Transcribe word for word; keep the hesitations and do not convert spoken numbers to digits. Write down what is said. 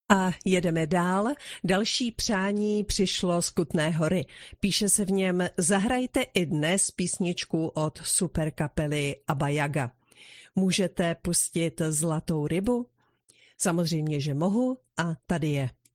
A jedeme dál. Další přání přišlo z Kutné Hory. Píše se v něm: zahrajte i dnes písničku od superkapely Abba Yaga. Můžete pustit Zlatou rybu? Samozřejmě, že mohu a tady je.